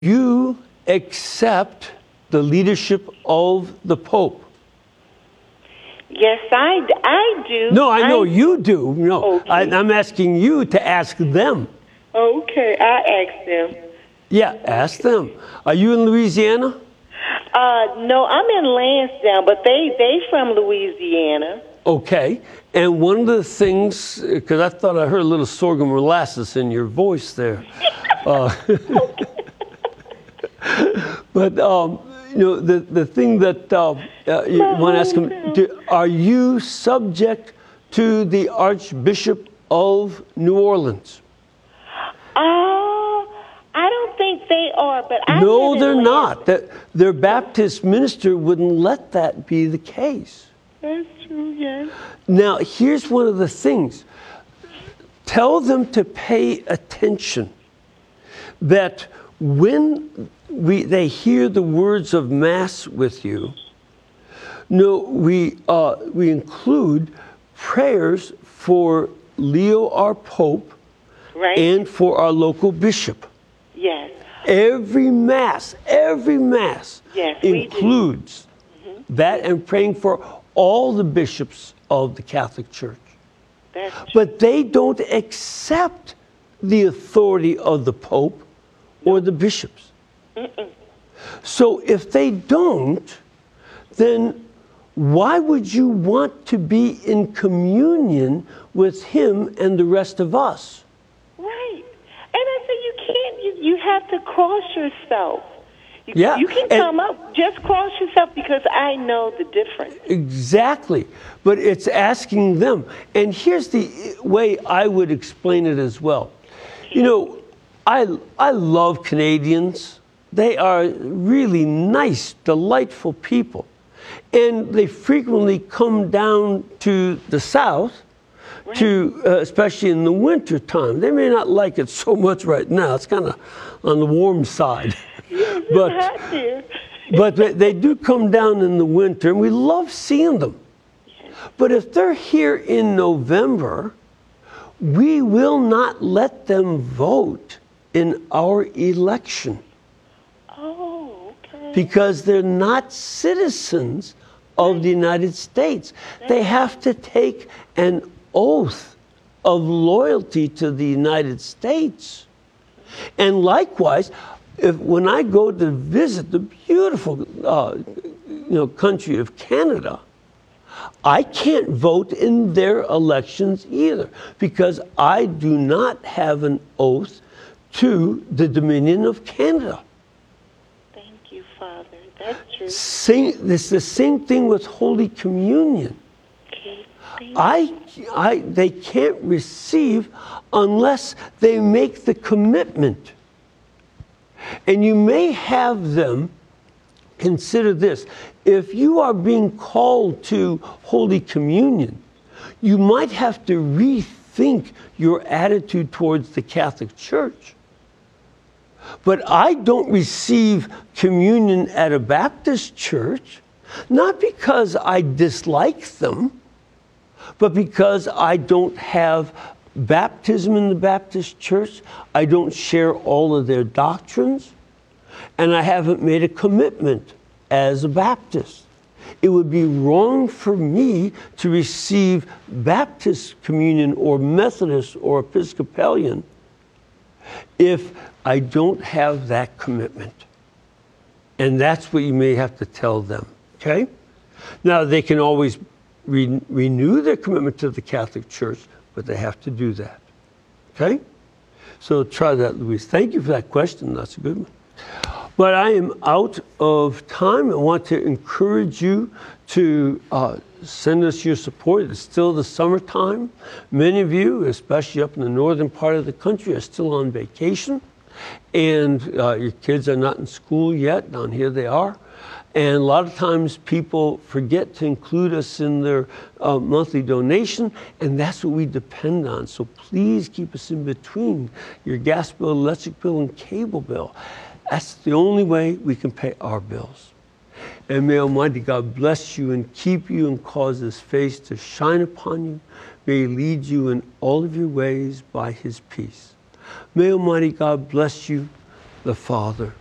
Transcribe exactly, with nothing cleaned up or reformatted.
you accept the leadership of the Pope? Yes, I, I do. No, I know I, you do. No, okay. I, I'm asking you to ask them. Okay, I asked them. Yeah, ask them. Are you in Louisiana? Uh, no, I'm in Lansdowne, but they they from Louisiana. Okay. And one of the things, because I thought I heard a little sorghum molasses in your voice there. uh, but, um, you know, the, the thing that uh, uh, you want to ask them, do, are you subject to the Archbishop of New Orleans? Oh, I don't think they are, but I No, live in they're Lansdowne. not. That their Baptist minister wouldn't let that be the case. That's true, yes. Now, here's one of the things. Tell them to pay attention that when we they hear the words of Mass with you, no, we, uh, we include prayers for Leo, our Pope, Right? and for our local bishop. Yes. Every Mass, every Mass Yes, we do. includes Mm-hmm. that, and praying for all the bishops of the Catholic Church. That's true. But they don't accept the authority of the Pope or the bishops. Mm-mm. So if they don't, then why would you want to be in communion with him and the rest of us? Right. And I said, you can't, you, you have to cross yourself. You, Yeah, you can and- come up, just cross yourself because I know the difference. Exactly. But it's asking them. And here's the way I would explain it as well. You know, I, I love Canadians. They are really nice, delightful people. And they frequently come down to the South, Right. to uh, especially in the winter time. They may not like it so much right now. It's kind of on the warm side. Yes, it's But hot here. but they, they do come down in the winter, and we love seeing them. But if they're here in November, we will not let them vote in our election Oh, okay. because they're not citizens of the United States. They have to take an oath of loyalty to the United States. And likewise, if when I go to visit the beautiful uh, you know, country of Canada, I can't vote in their elections either because I do not have an oath to the Dominion of Canada. Thank you, Father. That's true. Same, it's the same thing with Holy Communion. Okay. Thank I, I, they can't receive unless they make the commitment. And you may have them consider this. If you are being called to Holy Communion, you might have to rethink your attitude towards the Catholic Church. But I don't receive communion at a Baptist church, not because I dislike them, but because I don't have baptism in the Baptist church, I don't share all of their doctrines, and I haven't made a commitment as a Baptist. It would be wrong for me to receive Baptist communion or Methodist or Episcopalian if I don't have that commitment. And that's what you may have to tell them, okay? Now, they can always re- renew their commitment to the Catholic Church, but they have to do that, okay? So try that, Louise. Thank you for that question. That's a good one. But I am out of time. I want to encourage you to uh, send us your support. It's still the summertime. Many of you, especially up in the northern part of the country, are still on vacation. And uh, your kids are not in school yet. Down here they are. And a lot of times people forget to include us in their uh, monthly donation, and that's what we depend on. So please keep us in between your gas bill, electric bill, and cable bill. That's the only way we can pay our bills. And may Almighty God bless you and keep you and cause His face to shine upon you. May He lead you in all of your ways by His peace. May Almighty God bless you, the Father,